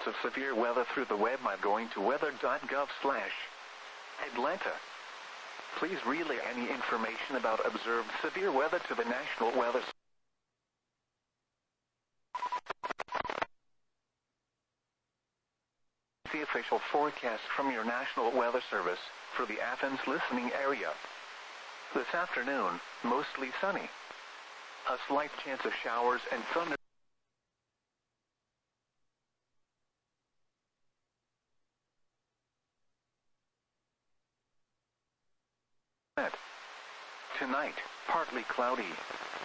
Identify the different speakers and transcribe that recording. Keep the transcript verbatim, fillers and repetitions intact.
Speaker 1: alerts of severe weather through the web by going to weather dot gov slash Atlanta. Please relay any information about observed severe weather to the National Weather Service. The official forecast from your National Weather Service for the Athens listening area. This afternoon, mostly sunny. A slight chance of showers and thunder. Tonight, partly cloudy.